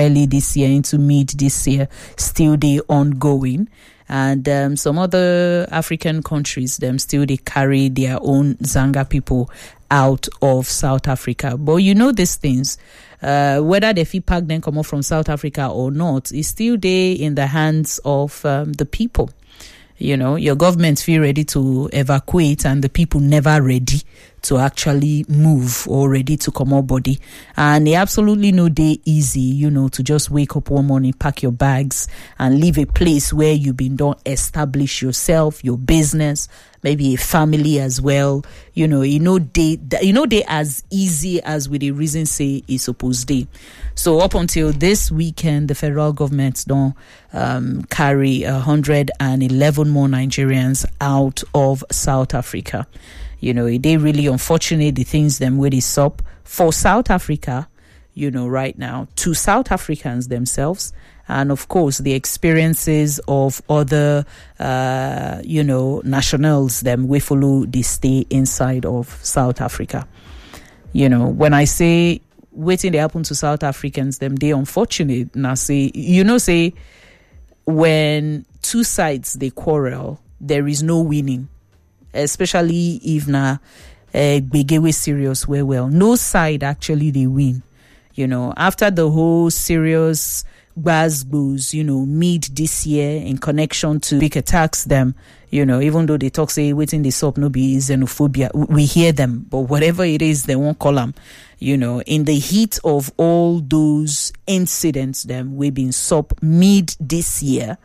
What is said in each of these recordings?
early this year into mid this year, still they ongoing. And some other African countries, them still they carry their own Zanga people out of South Africa. But you know these things, whether the fee pack then come up from South Africa or not, is still there in the hands of the people. You know, your government feel ready to evacuate and the people never ready to actually move or ready to come out body. And it absolutely no day easy, you know, to just wake up one morning, pack your bags and leave a place where you've been done, establish yourself, your business, maybe a family as well. You know, they as easy as with the reason say it's supposed to. So up until this weekend, the federal government don't carry 111 more Nigerians out of South Africa. You know, they really unfortunate the things them where they stop for South Africa, you know, right now, to South Africans themselves. And of course, the experiences of other, nationals, them we follow the stay inside of South Africa. You know, when I say waiting they happen to South Africans, them they unfortunate. Now say, say when two sides they quarrel, there is no winning. Especially if na Begewe serious well. No side actually they win. You know, after the whole serious gbas, mid this year in connection to big attacks them, even though they talk say waiting this up no be xenophobia, we hear them, but whatever it is they won't call them. In the heat of all those incidents them we've been sub mid this year.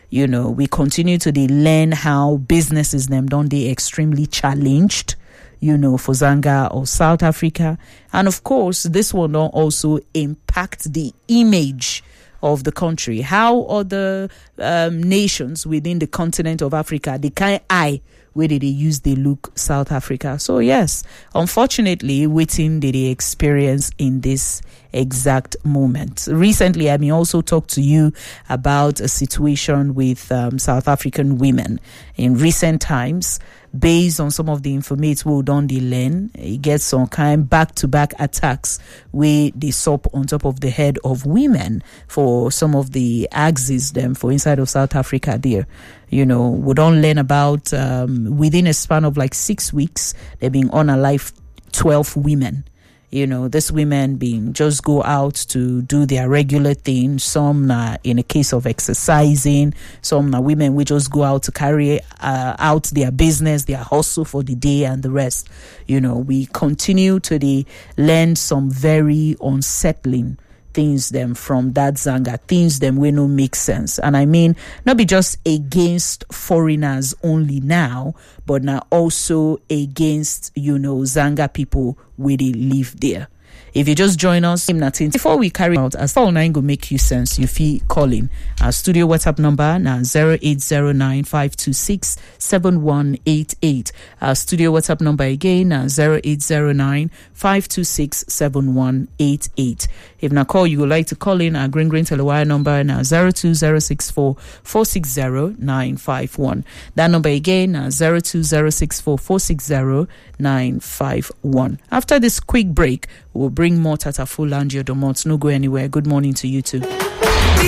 We continue to learn how businesses them don't they extremely challenged, for Zanga or South Africa. And of course, this will not also impact the image of the country. How other nations within the continent of Africa, the kind eye where they use they look South Africa. So yes, unfortunately, waiting did they experience in this exact moment. Recently, I also talked to you about a situation with South African women in recent times. Based on some of the information we don't learn, it gets some kind back-to-back attacks where they sup on top of the head of women for some of the axes them for inside of South Africa there. We don't learn about within a span of like 6 weeks, they've been unalive 12 women. These women being just go out to do their regular thing. Some in a case of exercising. Some women we just go out to carry out their business, their hustle for the day and the rest. We continue to learn some very unsettling things them from that Zanga, things them we no make sense. And I mean, not be just against foreigners only now, but now also against, Zanga people where they live there. If you just join us, before we carry out, as all nine go make you sense, you feel calling. Our studio WhatsApp number now 0809-526-7188. Our studio WhatsApp number again now 0809-526-7188. If na call you would like to call in, our green telewire number now 02064-460-951. That number again now 02064-460-951. After this quick break, we'll bring more Tataful and Yodomot. No go anywhere. Good morning to you too.